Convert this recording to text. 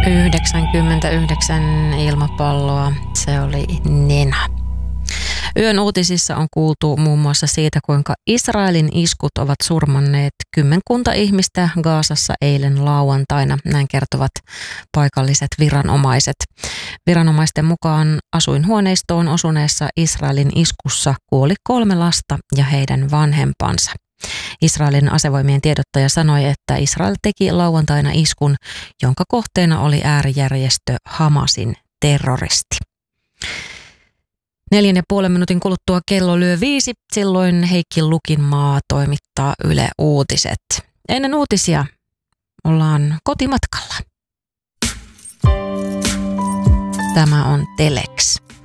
99 ilmapalloa, se oli Nena. Yön uutisissa on kuultu muun muassa siitä, kuinka Israelin iskut ovat surmanneet kymmenkunta ihmistä Gazassa eilen lauantaina, näin kertovat paikalliset viranomaiset. Viranomaisten mukaan asuinhuoneistoon osuneessa Israelin iskussa kuoli 3 lasta ja heidän vanhempansa. Israelin asevoimien tiedottaja sanoi, että Israel teki lauantaina iskun, jonka kohteena oli äärijärjestö Hamasin terroristi. 4,5 minuutin kuluttua kello lyö 5, silloin Heikki Lukinmaa toimittaa Yle Uutiset. Ennen uutisia ollaan kotimatkalla. Tämä on Telex.